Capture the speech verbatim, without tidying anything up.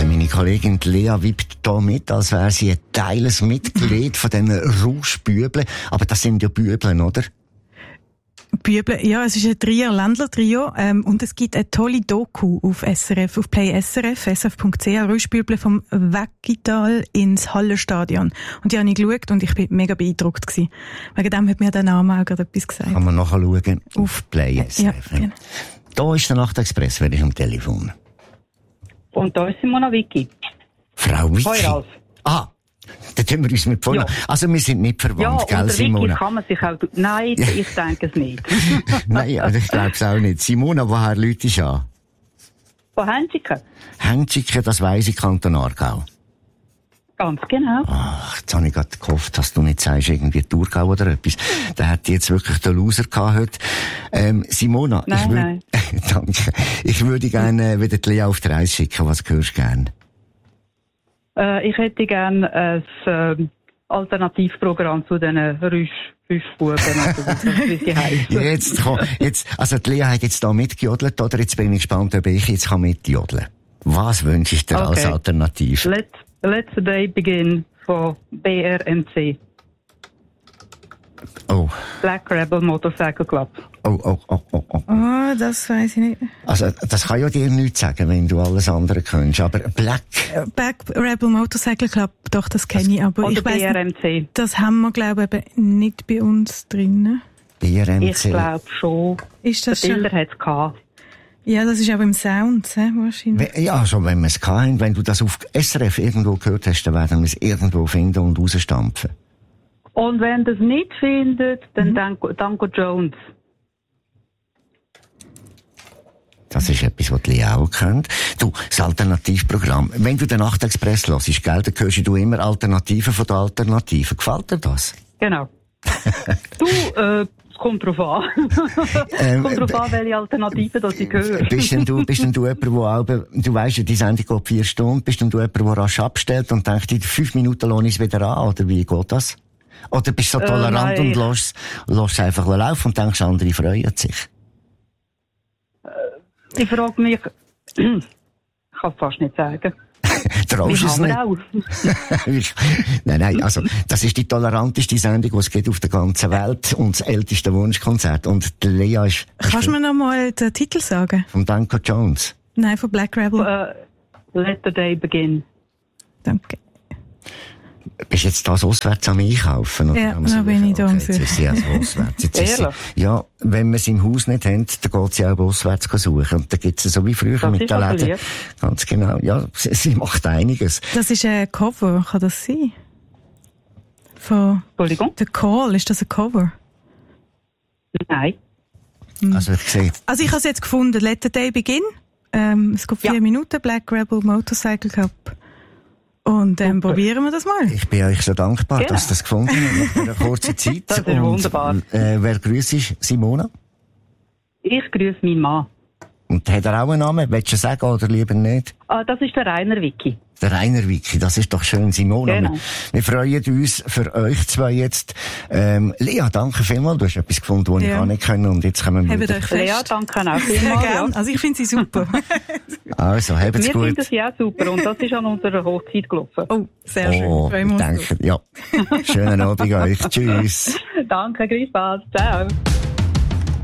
Also meine Kollegin Lea wippt hier mit, als wäre sie ein teiles Mitglied von diesen Rauschbübeln. Aber das sind ja Bübeln, oder? Büble, ja, es ist ein Trier, Ländler-Trio, ähm, und es gibt eine tolle Doku auf S R F, auf Play S R F, S R F Punkt C H, Rauschbüble vom Weggital ins Hallerstadion. Und die habe ich geschaut und ich bin mega beeindruckt gewesen. Wegen dem hat mir der Name auch gerade etwas gesagt. Kann man nachschauen auf Play S R F. Ja, genau. Da ist der Nachtexpress, wenn ich am Telefon. Und da ist Simona Vicky. Frau Vicky? Hoi, Ralf. Ah, da tun wir uns mit vorne. Ja. Also wir sind nicht verwandt, ja, gell, Simona? Ja, kann man sich auch... Nein, ja. Ich denke es nicht. Nein, also ich glaube es auch nicht. Simona, woher läutest du an? Von Hänziken. Hänziken, das weiss ich, Kanton Aargau. Ganz genau. Ach, jetzt habe ich gerade gehofft, dass du nicht sagst, irgendwie Thurgau oder etwas. Da hätte jetzt wirklich den Loser gehabt heute. Ähm, Simona, nein, ich würde... Nein. Danke. Ich würde gerne wieder die Lea auf die Reise schicken. Was hörst du gerne? Äh, ich hätte gerne ein äh, Alternativprogramm zu diesen Rauschbuben, also, wie sie heißen. Jetzt, komm, jetzt, also die Lea hat jetzt da mitgejodelt, oder? Jetzt bin ich gespannt, ob ich jetzt mitjodeln kann. Was wünschst du dir okay. als Alternative? Let, let the day begin von B R M C. Oh. Black Rebel Motorcycle Club. Oh, oh, oh, oh, oh. Oh, das weiss ich nicht. Also, das kann ja dir nichts sagen, wenn du alles andere kennst. Aber Black... Black Rebel Motorcycle Club, doch, das kenne ich. Aber oder ich weiss B R M C. Nicht, das haben wir, glaube ich, nicht bei uns drin. B R M C? Ich glaube schon. Ist das Der schon? Bilder hat es gehabt. Ja, das ist auch im Sound, he, wahrscheinlich. Ja, schon wenn wir es hatten. Wenn du das auf S R F irgendwo gehört hast, dann werden wir es irgendwo finden und rausstampfen. Und wenn ihr es nicht findet, dann mhm. Danko, Danko Jones. Das ist etwas, was die Lea auch kennt. Du, das Alternativprogramm. Wenn du den Nachtexpress hörst, gell, dann hörst du immer Alternativen von den Alternativen. Gefällt dir das? Genau. du, äh, es kommt drauf an. ähm, kommt drauf an, welche Alternativen das ich höre. Bist denn du, bist denn du jemand, der auch, du weisst ja, die Sendung geht vier Stunden, bist denn du jemand, der rasch abstellt und denkt, in fünf Minuten lohne ich es wieder an, oder wie geht das? Oder bist du so tolerant äh, und lässt es einfach laufen und denkst, andere freuen sich? Ich frage mich, ich kann es fast nicht sagen. Traust du es nicht? nein, nein, also, das ist die toleranteste Sendung, die es gibt auf der ganzen Welt und das älteste Wunschkonzert. Und die Lea ist... Kannst du mir noch mal den Titel sagen? Von Danko Jones. Nein, von Black Rebel. Uh, let the day begin. Danke. Bist du jetzt das auswärts am Einkaufen? Oder ja, dann bin ich da am Suchen. Jetzt ist sie also auswärts. Jetzt ist sie, ja, wenn wir sie im Haus nicht haben, dann geht sie auch auswärts suchen. Und da gibt es so wie früher das mit den Läden. Lieb. Ganz genau. Ja, sie, sie macht einiges. Das ist ein Cover, kann das sein? Von Entschuldigung? The Call, ist das ein Cover? Nein. Hm. Also ich sehe... Also ich habe es jetzt gefunden, Let the Day Begin. Ähm, es geht vier ja. Minuten, Black Rebel Motorcycle Club. Und ähm, probieren wir das mal. Ich bin euch so dankbar, genau. dass ihr das gefunden habt nach einer kurzen Zeit. Das ist und, wunderbar. Äh, wer grüßt Simona? Ich grüße meinen Mann. Und hat er auch einen Namen? Willst du sagen oder lieber nicht? Ah, das ist der Rainer Vicky. Der Rainer Vicky, das ist doch schön, Simona. Genau. Wir, wir freuen uns für euch zwei jetzt. Ähm, Lea, danke vielmals. Du hast etwas gefunden, das ja. ich auch nicht können. Und jetzt können wir mit euch Lea, danke auch vielmals. Ja. Also ich finde sie super. Also, habt's wir gut. Wir finden sie auch super. Und das ist an unserer Hochzeit gelaufen. Oh, sehr schön. Oh, danke. Ja. Schönen Abend euch. Tschüss. Danke, grüß bald. Ciao.